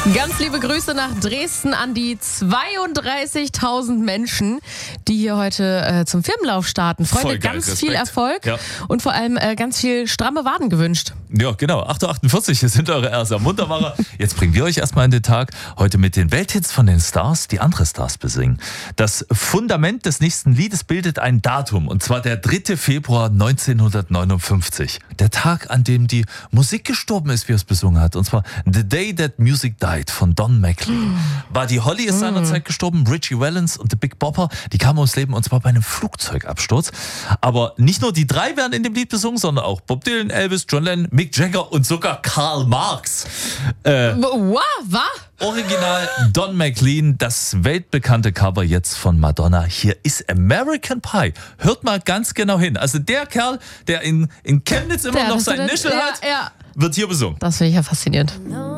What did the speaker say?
Ganz liebe Grüße nach Dresden an die 32.000 Menschen, die hier heute zum Firmenlauf starten. Freunde, ganz Respekt. Viel Erfolg und vor allem ganz viel stramme Waden gewünscht. Ja, genau. 8.48 Uhr, hier sind eure ersten Muntermacher. Jetzt bringen wir euch erstmal in den Tag. Heute mit den Welthits von den Stars, die andere Stars besingen. Das Fundament des nächsten Liedes bildet ein Datum, und zwar der 3. Februar 1959. Der Tag, an dem die Musik gestorben ist, wie er es besungen hat. Und zwar The Day That Music Died von Don McLean. Buddy Holly ist seinerzeit gestorben, Richie Valens und The Big Bopper, die kamen ums Leben, und zwar bei einem Flugzeugabsturz. Aber nicht nur die drei werden in dem Lied besungen, sondern auch Bob Dylan, Elvis, John Lennon, Mick Jagger und sogar Karl Marx. Was? Original Don McLean, das weltbekannte Cover jetzt von Madonna. Hier ist American Pie. Hört mal ganz genau hin. Also der Kerl, der in Chemnitz immer noch sein Nischel hat, wird hier besungen. Das finde ich ja faszinierend.